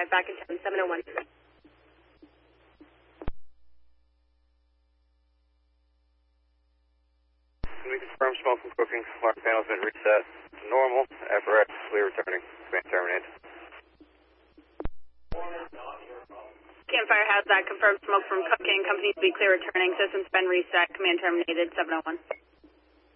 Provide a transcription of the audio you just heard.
5, back in town, 701. We confirm smoke from cooking. Alarm panel's been reset to normal. Apparatus clear returning. Command terminated. Campfire has that. Confirmed smoke from cooking. Company to be clear returning. System's been reset. Command terminated. 701.